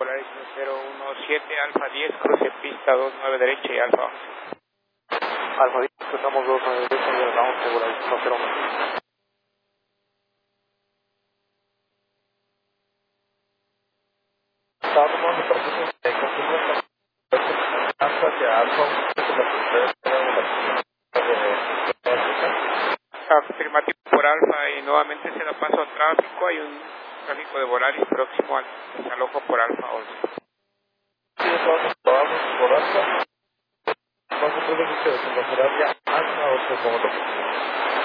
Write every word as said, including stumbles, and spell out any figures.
Polaris cero uno siete, Alfa diez, cruce pista dos nueve derecha y Alfa once. Alfa diez, cruzamos dos nueve derecha y Alfa once, Polaris uno cero uno. Estaba tomando el proceso de confirmación hasta que Alfa Afirmativo por Alfa y nuevamente se da paso a tráfico. Hay un tráfico de Volaris próximo al desalojo por Alfa once. Sí, entonces probamos por Alfa. Vamos a ver que se desenvolverá ya Alfa once como lo